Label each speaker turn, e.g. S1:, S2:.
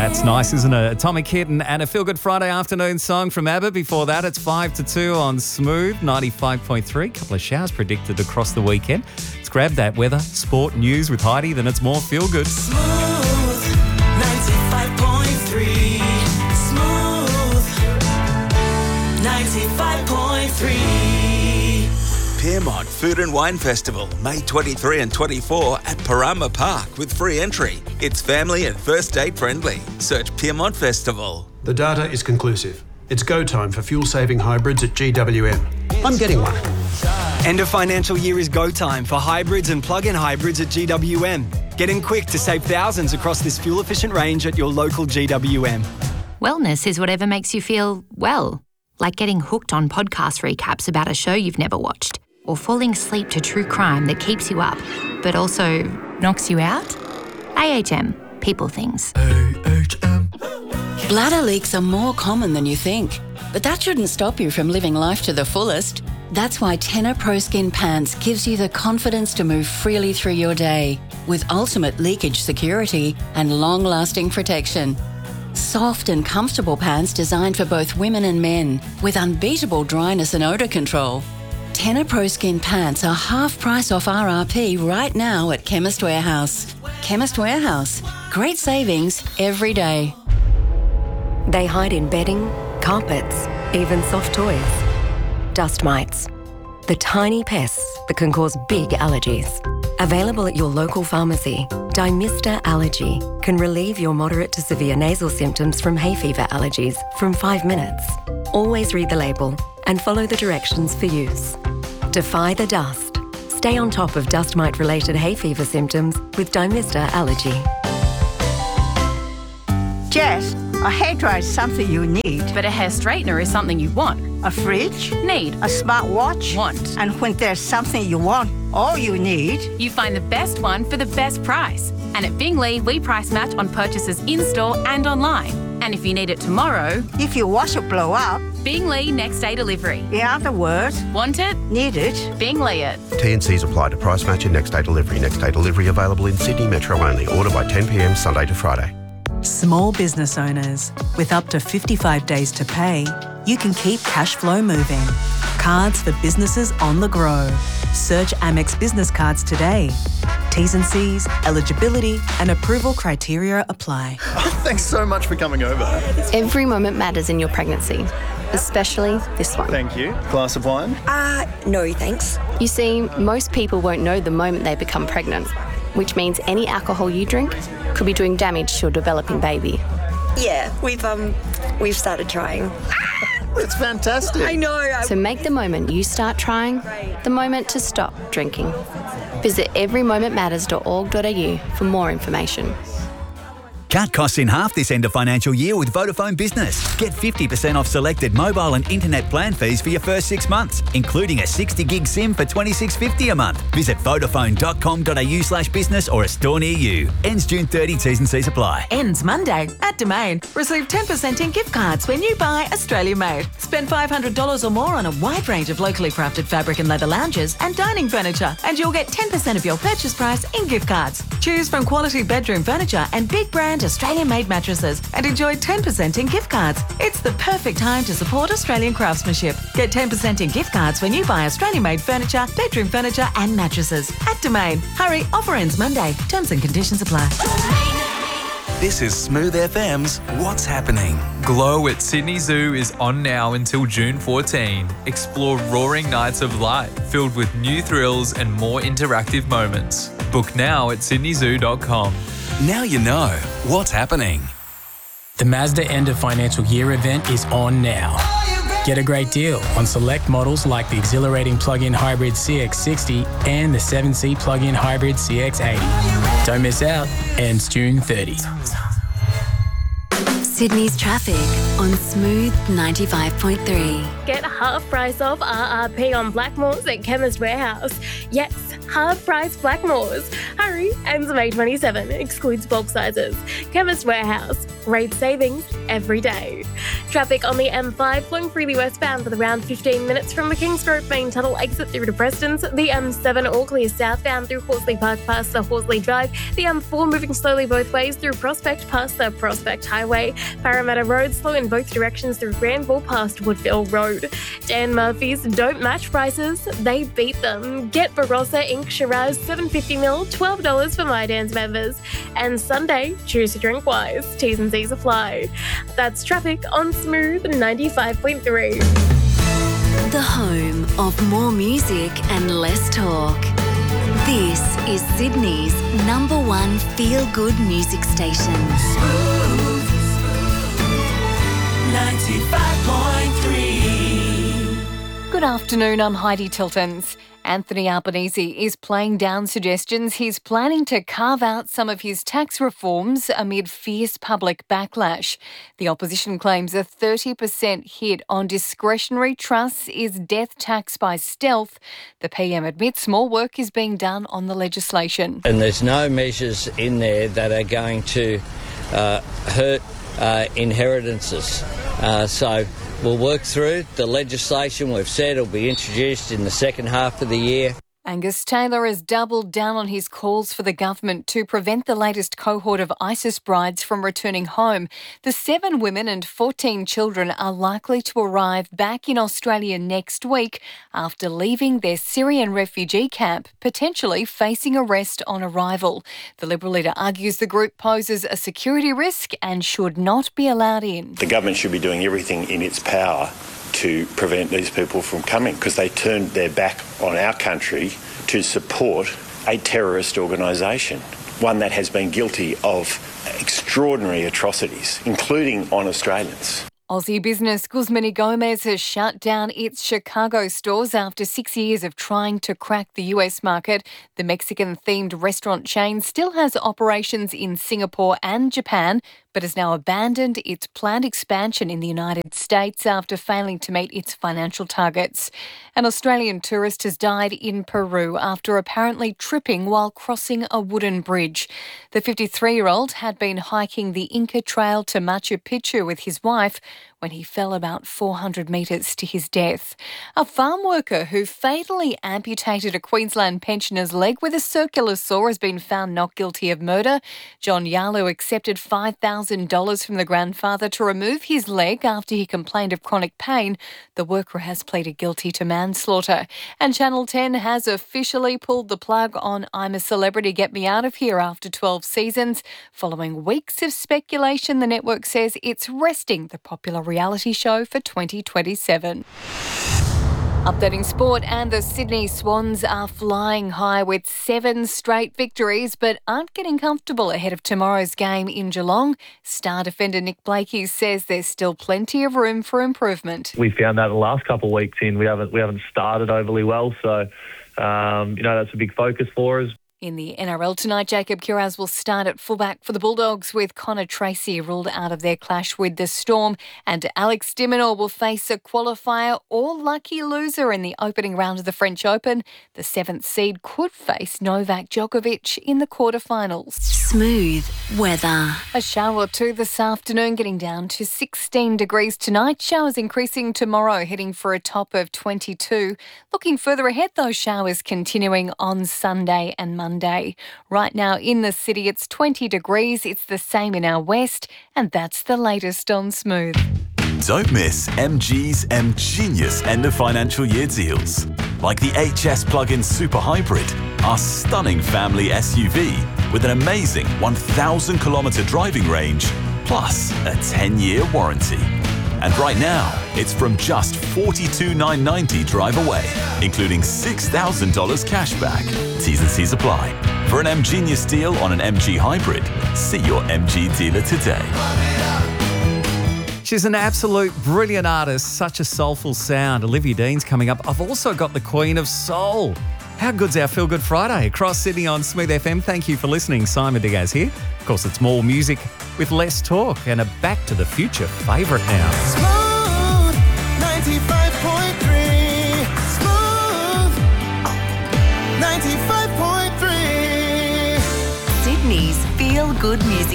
S1: That's nice, isn't it? Atomic Kitten and a Feel Good Friday afternoon song from ABBA. Before that, it's 5 to 2 on Smooth 95.3. Couple of showers predicted across the weekend. Let's grab that weather, sport, news with Heidi, then it's more Feel Good.
S2: Smooth 95.3. Smooth 95.3.
S3: Piermont Food and Wine Festival, May 23 and 24 at Parama Park with free entry. It's family and first date friendly. Search Piermont Festival.
S4: The data is conclusive. It's go time for fuel-saving hybrids at GWM. I'm getting one.
S5: End of financial year is go time for hybrids and plug-in hybrids at GWM. Get in quick to save thousands across this fuel-efficient range at your local GWM.
S6: Wellness is whatever makes you feel well, like getting hooked on podcast recaps about a show you've never watched, or falling asleep to true crime that keeps you up, but also knocks you out. AHM, people things.
S7: Bladder leaks are more common than you think, but that shouldn't stop you from living life to the fullest. That's why Tenor Pro Skin Pants gives you the confidence to move freely through your day with ultimate leakage security and long-lasting protection. Soft and comfortable pants designed for both women and men with unbeatable dryness and odour control. Tenor Pro Skin Pants are half price off RRP right now at Chemist Warehouse. Chemist Warehouse. Great savings every day.
S8: They hide in bedding, carpets, even soft toys. Dust mites. The tiny pests that can cause big allergies. Available at your local pharmacy, Dymista Allergy can relieve your moderate to severe nasal symptoms from hay fever allergies from 5 minutes. Always read the label and follow the directions for use. Defy the dust. Stay on top of dust mite-related hay fever symptoms with Dymista Allergy.
S9: Jess, a hairdryer is something you need.
S10: But a hair straightener is something you want.
S9: A fridge?
S10: Need.
S9: A smartwatch?
S10: Want.
S9: And when there's something you want, all you need...
S10: You find the best one for the best price. And at Bingley, we price match on purchases in-store and online. And if you need it tomorrow...
S9: If your washer blow up...
S10: Bingley next day delivery.
S9: In other words...
S10: Want it?
S9: Need it?
S10: Bingley it.
S11: T&Cs apply to price match and next day delivery. Next day delivery available in Sydney Metro only. Order by 10 p.m. Sunday to Friday.
S12: Small business owners, with up to 55 days to pay, you can keep cash flow moving. Cards for businesses on the go. Search Amex Business Cards today. T's and C's, eligibility and approval criteria apply.
S13: Thanks so much for coming over.
S14: Every moment matters in your pregnancy, especially this one.
S13: Thank you. Glass of wine?
S8: No thanks.
S14: You see, most people won't know the moment they become pregnant, which means any alcohol you drink could be doing damage to your developing baby.
S8: Yeah, we've started trying.
S13: It's fantastic.
S8: I know.
S14: So make the moment you start trying the moment to stop drinking. Visit everymomentmatters.org.au for more information.
S15: Cut costs in half this end of financial year with Vodafone Business. Get 50% off selected mobile and internet plan fees for your first 6 months, including a 60 gig SIM for $26.50 a month. Visit vodafone.com.au/business or a store near you. Ends June 30, T's and C's apply.
S12: Ends Monday at Domain. Receive 10% in gift cards when you buy Australia Made. Spend $500 or more on a wide range of locally crafted fabric and leather lounges and dining furniture, and you'll get 10% of your purchase price in gift cards. Choose from quality bedroom furniture and big brand Australian-made mattresses and enjoy 10% in gift cards. It's the perfect time to support Australian craftsmanship. Get 10% in gift cards when you buy Australian-made furniture, bedroom furniture and mattresses at Domain. Hurry, offer ends Monday. Terms and conditions apply.
S16: This is Smooth FM's What's Happening.
S17: Glow at Sydney Zoo is on now until June 14. Explore roaring nights of light filled with new thrills and more interactive moments. Book now at sydneyzoo.com.
S16: Now you know what's happening.
S18: The Mazda end of financial year event is on now. Get a great deal on select models like the exhilarating plug-in hybrid CX-60 and the 7-seat plug-in hybrid CX-80. Don't miss out. Ends June 30.
S19: Sydney's traffic on Smooth 95.3.
S20: Get half price off RRP on Blackmores at Chemist Warehouse. Yes, half price Blackmores. Hurry, ends May 27. Excludes bulk sizes. Chemist Warehouse. Great savings every day. Traffic on the M5 flowing freely westbound with around 15 minutes from the Kings Road main tunnel exit through to Prestons. The M7 all clear southbound through Horsley Park past the Horsley Drive. The M4 moving slowly both ways through Prospect past the Prospect Highway. Parramatta Road slow in both directions through Granville past Woodville Road. Dan Murphy's don't match prices, they beat them. Get Barossa Ink Shiraz 750ml, $12 for My Dan's members. And Sunday, choose to drink wise. T's and C's apply. That's traffic on Smooth 95.3.
S19: The home of more music and less talk. This is Sydney's #1 feel-good music station.
S2: Smooth 95.3.
S21: Good afternoon, I'm Heidi Tiltons. Anthony Albanese is playing down suggestions he's planning to carve out some of his tax reforms amid fierce public backlash. The opposition claims a 30% hit on discretionary trusts is death tax by stealth. The PM admits more work is being done on the legislation.
S22: And there's no measures in there that are going to hurt inheritances. So we'll work through the legislation. We've said it'll be introduced in the second half of the year.
S21: Angus Taylor has doubled down on his calls for the government to prevent the latest cohort of ISIS brides from returning home. The 7 women and 14 children are likely to arrive back in Australia next week after leaving their Syrian refugee camp, potentially facing arrest on arrival. The Liberal leader argues the group poses a security risk and should not be allowed in.
S23: The government should be doing everything in its power to prevent these people from coming, because they turned their back on our country to support a terrorist organisation, one that has been guilty of extraordinary atrocities, including on Australians.
S21: Aussie business Guzman y Gomez has shut down its Chicago stores after 6 years of trying to crack the US market. The Mexican-themed restaurant chain still has operations in Singapore and Japan, but has now abandoned its planned expansion in the United States after failing to meet its financial targets. An Australian tourist has died in Peru after apparently tripping while crossing a wooden bridge. The 53-year-old had been hiking the Inca Trail to Machu Picchu with his wife when he fell about 400 metres to his death. A farm worker who fatally amputated a Queensland pensioner's leg with a circular saw has been found not guilty of murder. John Yalu accepted $5,000 from the grandfather to remove his leg after he complained of chronic pain. The worker has pleaded guilty to manslaughter. And Channel 10 has officially pulled the plug on I'm a Celebrity, Get Me Out of Here after 12 seasons. Following weeks of speculation, the network says it's resting the popular reality show for 2027. Updating sport, and the Sydney Swans are flying high with 7 straight victories but aren't getting comfortable ahead of tomorrow's game in Geelong. Star defender Nick Blakey says there's still plenty of room for improvement.
S24: We found that the last couple of weeks in, we haven't started overly well, so that's a big focus for us.
S21: In the NRL tonight, Jacob Kiraz will start at fullback for the Bulldogs with Connor Tracy ruled out of their clash with the Storm, and Alex de Minaur will face a qualifier or lucky loser in the opening round of the French Open. The 7th seed could face Novak Djokovic in the quarterfinals.
S19: Smooth weather.
S21: A shower or two this afternoon, getting down to 16 degrees tonight. Showers increasing tomorrow, heading for a top of 22. Looking further ahead, those showers continuing on Sunday and Monday. Right now in the city, it's 20 degrees. It's the same in our west, and that's the latest on Smooth.
S25: Don't miss MG's M-Genius end of financial year deals. Like the HS Plug-in Super Hybrid, our stunning family SUV with an amazing 1,000-kilometre driving range, plus a 10-year warranty. And right now, it's from just $42,990 drive away, including $6,000 cash back. T's and C's apply. For an M-Genius deal on an MG Hybrid, see your MG dealer today.
S1: She's an absolute brilliant artist, such a soulful sound. Olivia Dean's coming up. I've also got the Queen of Soul. How good's our Feel Good Friday across Sydney on Smooth FM? Thank you for listening. Simon Diaz here. Of course, it's more music with less talk and a Back to the Future favourite now.
S2: Smooth 95.3. Smooth 95.3.
S19: Sydney's feel-good music